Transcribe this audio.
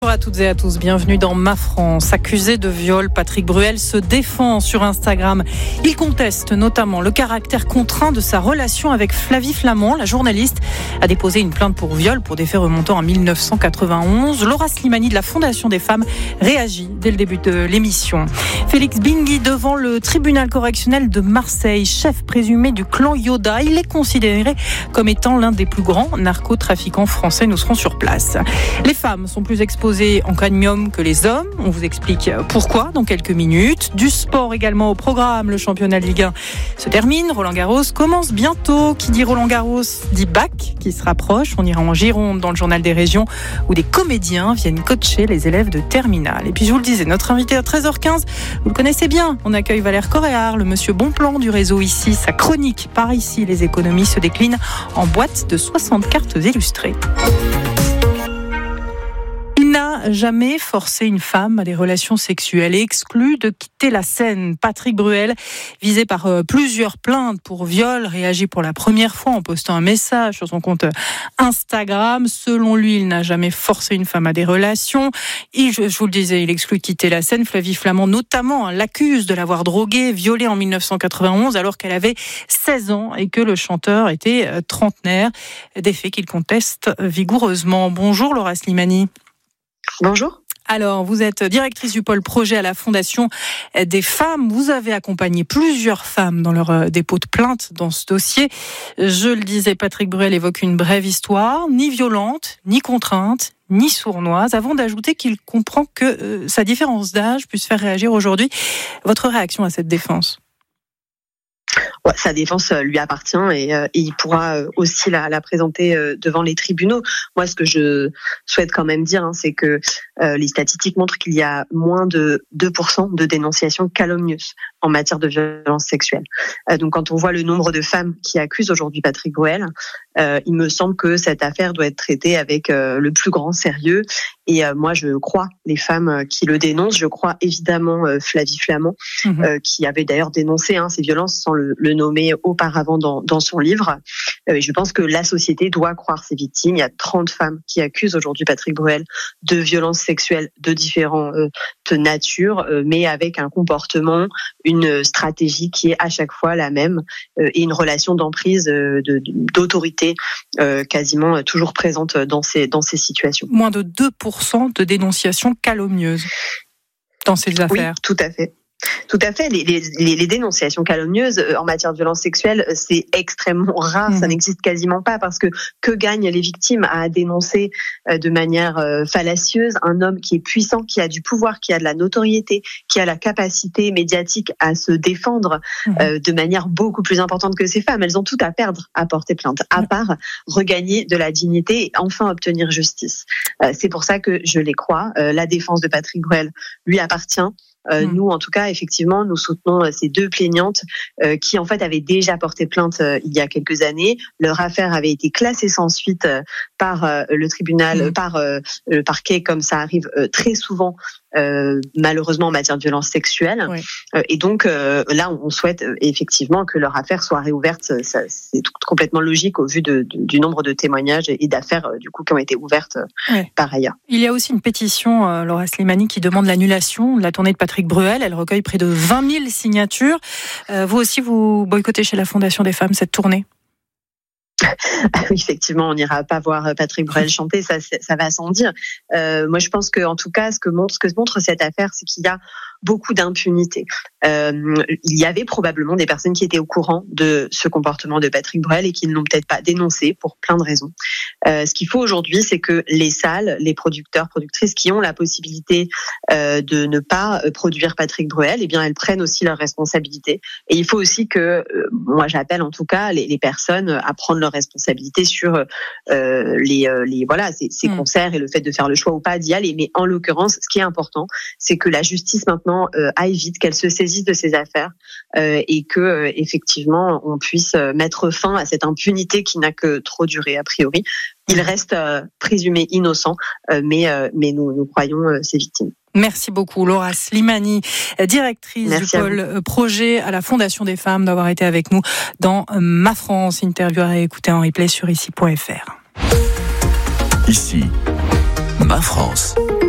à toutes et à tous, bienvenue dans Ma France. Accusé de viol, Patrick Bruel se défend sur Instagram. Il conteste notamment le caractère contraint de sa relation avec Flavie Flament. La journaliste a déposé une plainte pour viol pour des faits remontant à 1991. Laura Slimani de la Fondation des femmes réagit dès le début de l'émission. Félix Bingui devant le tribunal correctionnel de Marseille, chef présumé du clan Yoda. Il est considéré comme étant l'un des plus grands narcotrafiquants français. Nous serons sur place. Les femmes sont plus exposées en cadmium que les hommes. On vous explique pourquoi dans quelques minutes. Du sport également au programme. Le championnat de Ligue 1 se termine. Roland-Garros commence bientôt. Qui dit Roland-Garros dit bac qui se rapproche. On ira en Gironde dans le journal des régions où des comédiens viennent coacher les élèves de terminale. Et puis je vous le disais, notre invité à 13h15, vous le connaissez bien. On accueille Valère Coréard, le monsieur bon plan du réseau Ici. Sa chronique par ici, les économies se décline en boîte de 60 cartes illustrées. Jamais forcé une femme à des relations sexuelles et exclu de quitter la scène. Patrick Bruel, visé par plusieurs plaintes pour viol, réagit pour la première fois en postant un message sur son compte Instagram. Selon lui, il n'a jamais forcé une femme à des relations. Et je vous le disais, il exclut de quitter la scène. Flavie Flament, notamment, l'accuse de l'avoir droguée, violée en 1991 alors qu'elle avait 16 ans et que le chanteur était trentenaire. Des faits qu'il conteste vigoureusement. Bonjour Laura Slimani. Bonjour. Alors, vous êtes directrice du pôle projet à la Fondation des femmes. Vous avez accompagné plusieurs femmes dans leur dépôt de plainte dans ce dossier. Je le disais, Patrick Bruel évoque une brève histoire, ni violente, ni contrainte, ni sournoise, avant d'ajouter qu'il comprend que sa différence d'âge puisse faire réagir aujourd'hui. Votre réaction à cette défense ? Ouais, sa défense lui appartient et il pourra aussi la présenter devant les tribunaux. Moi, ce que je souhaite quand même dire, c'est que les statistiques montrent qu'il y a moins de 2% de dénonciations calomnieuses en matière de violence sexuelle. Donc, quand on voit le nombre de femmes qui accusent aujourd'hui Patrick Bruel, il me semble que cette affaire doit être traitée avec le plus grand sérieux. Et moi, je crois les femmes qui le dénoncent. Je crois évidemment Flavie Flament, qui avait d'ailleurs dénoncé ces violences sans le nommer auparavant dans son livre. Je pense que la société doit croire ses victimes. Il y a 30 femmes qui accusent aujourd'hui Patrick Bruel de violences sexuelles de différentes natures, mais avec un comportement, une stratégie qui est à chaque fois la même et une relation d'emprise, d'autorité quasiment toujours présente dans ces situations. Moins de 2% de dénonciations calomnieuses dans ces affaires. Oui, tout à fait. Tout à fait. Les dénonciations calomnieuses en matière de violence sexuelle, c'est extrêmement rare. Ça n'existe quasiment pas parce que gagnent les victimes à dénoncer de manière fallacieuse un homme qui est puissant, qui a du pouvoir, qui a de la notoriété, qui a la capacité médiatique à se défendre de manière beaucoup plus importante que ces femmes. Elles ont tout à perdre à porter plainte, à part regagner de la dignité et enfin obtenir justice. C'est pour ça que je les crois. La défense de Patrick Bruel lui appartient. Nous, en tout cas, effectivement, nous soutenons ces deux plaignantes qui, en fait, avaient déjà porté plainte il y a quelques années. Leur affaire avait été classée sans suite par le tribunal, par le parquet, comme ça arrive très souvent, malheureusement, en matière de violence sexuelle. Oui. Et donc, là, on souhaite effectivement que leur affaire soit réouverte. Ça, c'est complètement logique au vu du nombre de témoignages et d'affaires, du coup, qui ont été ouvertes par ailleurs. Il y a aussi une pétition, Laura Slimani, qui demande l'annulation de la tournée de Patrick Bruel. Elle recueille près de 20 000 signatures. Vous aussi, vous boycottez chez la Fondation des femmes cette tournée ? Oui, effectivement, on n'ira pas voir Patrick Bruel chanter, ça va sans dire. Moi, je pense que, en tout cas, ce que montre cette affaire, c'est qu'il y a beaucoup d'impunité. Il y avait probablement des personnes qui étaient au courant de ce comportement de Patrick Bruel et qui ne l'ont peut-être pas dénoncé pour plein de raisons. Ce qu'il faut aujourd'hui, c'est que les salles, les producteurs, productrices qui ont la possibilité de ne pas produire Patrick Bruel, eh bien, elles prennent aussi leurs responsabilités. Et il faut aussi que, moi, j'appelle en tout cas les personnes à prendre leurs responsabilités sur ces concerts et le fait de faire le choix ou pas d'y aller. Mais en l'occurrence, ce qui est important, c'est que la justice maintenant aille vite, qu'elle se saisisse de ces affaires et que effectivement on puisse mettre fin à cette impunité qui n'a que trop duré a priori. Il reste présumé innocent, mais nous croyons ses victimes. Merci beaucoup Laura Slimani, directrice du pôle projet à la Fondation des femmes, d'avoir été avec nous dans Ma France. Interview à réécouter en replay sur ici.fr. Ici, Ma France.